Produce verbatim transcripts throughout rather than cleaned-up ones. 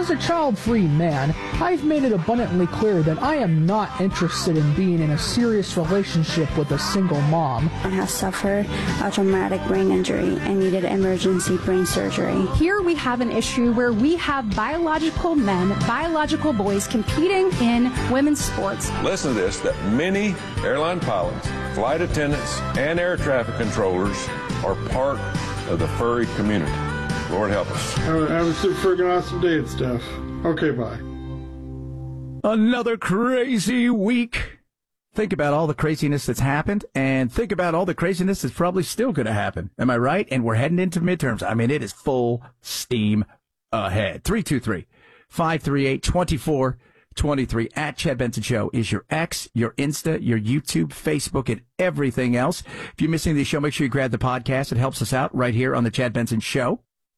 As a child-free man, I've made it abundantly clear that I am not interested in being in a serious relationship with a single mom. I have suffered a traumatic brain injury and needed emergency brain surgery. Here we have an issue where we have biological men, biological boys competing in women's sports. Listen to this, that many airline pilots, flight attendants, and air traffic controllers are part of the furry community. Lord help us. Have a super friggin' awesome day and stuff. Okay, bye. Another crazy week. Think about all the craziness that's happened, and think about all the craziness that's probably still going to happen. Am I right? And we're heading into midterms. I mean, it is full steam ahead. three two three, five three eight, two four two three. At Chad Benson Show is your X, your Insta, your YouTube, Facebook, and everything else. If you're missing the show, make sure you grab the podcast. It helps us out right here on the Chad Benson Show.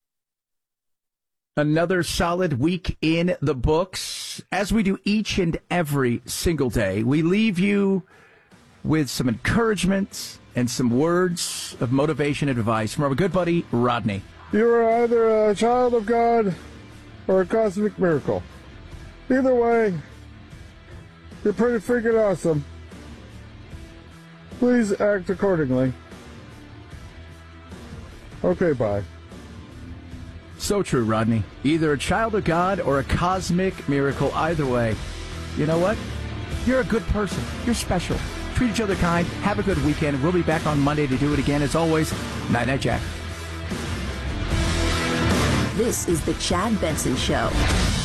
Another solid week in the books. As we do each and every single day, we leave you with some encouragement and some words of motivation and advice from our good buddy, Rodney. You are either a child of God or a cosmic miracle. Either way, you're pretty freaking awesome. Please act accordingly. Okay, bye. So true, Rodney. Either a child of God or a cosmic miracle. Either way, you know what? You're a good person. You're special. Treat each other kind. Have a good weekend. We'll be back on Monday to do it again. As always, Night Night Jack. This is the Chad Benson Show.